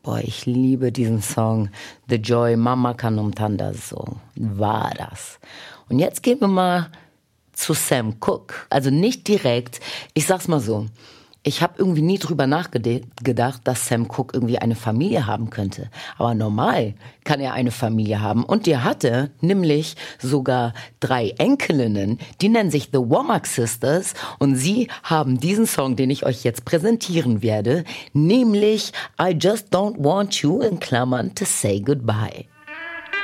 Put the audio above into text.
Boah, ich liebe diesen Song. The Joy, Mama Kanumtanda, so war das. Und jetzt gehen wir mal zu Sam Cooke. Also nicht direkt, ich sag's mal so. Ich habe irgendwie nie drüber nachgedacht, dass Sam Cooke irgendwie eine Familie haben könnte. Aber normal kann er eine Familie haben. Und der hatte nämlich sogar 3 Enkelinnen. Die nennen sich The Womack Sisters. Und sie haben diesen Song, den ich euch jetzt präsentieren werde, nämlich I Just Don't Want You in Klammern to Say Goodbye.